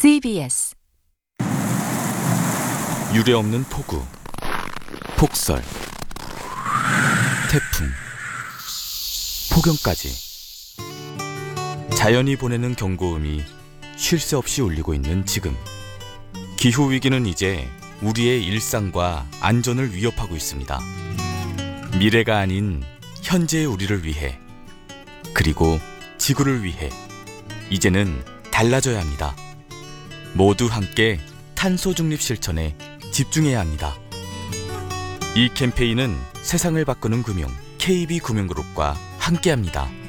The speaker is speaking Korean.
CBS 유례없는 폭우, 폭설, 태풍, 폭염까지 자연이 보내는 경고음이 쉴 새 없이 울리고 있는 지금. 기후위기는 이제 우리의 일상과 안전을 위협하고 있습니다. 미래가 아닌 현재의 우리를 위해, 그리고 지구를 위해 이제는 달라져야 합니다. 모두 함께 탄소 중립 실천에 집중해야 합니다. 이 캠페인은 세상을 바꾸는 금융 KB금융그룹과 함께합니다.